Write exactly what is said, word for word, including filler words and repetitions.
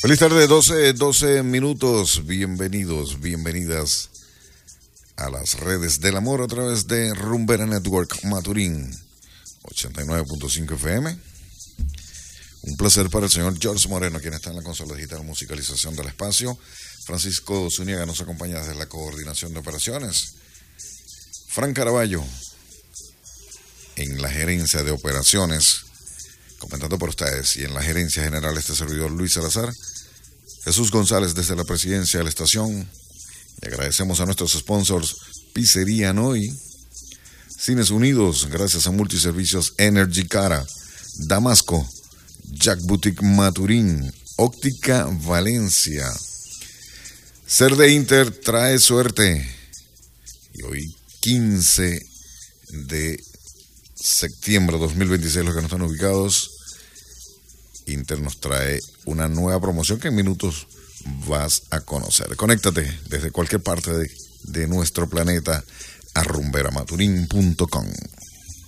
Feliz tarde, doce, doce minutos. Bienvenidos, bienvenidas a las redes del amor a través de Rumbera Network Maturín, ochenta y nueve punto cinco F M. Un placer para el señor George Moreno, quien está en la consola digital musicalización del espacio. Francisco Zuniaga nos acompaña desde la coordinación de operaciones. Frank Caraballo en la gerencia de operaciones, comentando por ustedes, y en la gerencia general este servidor Luis Salazar. Jesús González desde la presidencia de la estación. Y agradecemos a nuestros sponsors Pizzería Noy, Cines Unidos, gracias a Multiservicios Energy Cara, Damasco, Jack Boutique Maturín, Óptica Valencia. Ser de Inter trae suerte. Y hoy quince de septiembre de dos mil veintiséis, los que no están ubicados, Inter nos trae una nueva promoción que en minutos vas a conocer. Conéctate desde cualquier parte de, de nuestro planeta a rumbera maturín punto com.